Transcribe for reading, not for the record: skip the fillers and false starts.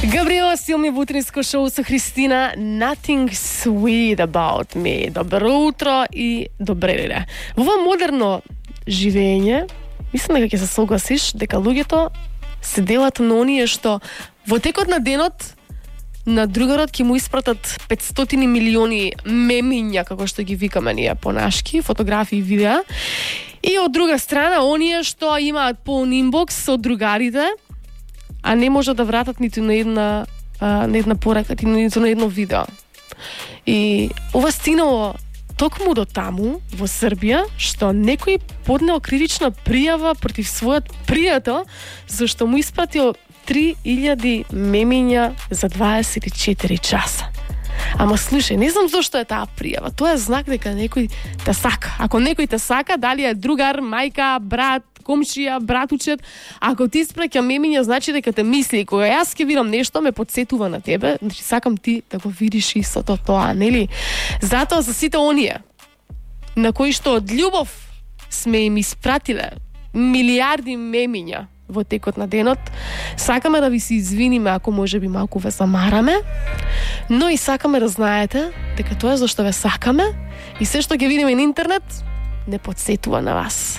Габриела Силми во утринско шоу со Христина. Nothing sweet about me. Добро утро и добре леле. Во ова модерно живење, мислам дека ќе се согласиш дека луѓето се делат на оние што во текот на денот на другарот ќе му испратат 500 милиони мемиња, како што ги викаме ние понашки, фотографии и видеа. И од друга страна, оние што имаат полн инбокс од другарите, а не можат да вратат ниту на една порака, ниту на едно видео. И ова стигнало токму до таму во Србија, што некој поднел кривична пријава против својот пријател зашто му испратил 3000 мемиња за 24 часа. Ама слушај, не знам зошто е таа пријава. Тоа е знак дека некој те сака. Ако некој те сака, дали е другар, мајка, брат, комшија, братучет, ако ти испраќа мемиња, значи дека те мисли. Кога јас ќе видам нешто, ме потсетува на тебе, значи сакам ти да го видиш истото тоа, нели? Затоа за сите оние на кои што од љубов сме им испратиле милиарди мемиња во текот на денот, сакаме да ви се извиниме ако може би малку ве замараме, но и сакаме да знаете дека тоа е зашто ве сакаме и се што ќе видиме на интернет не потсетува на вас.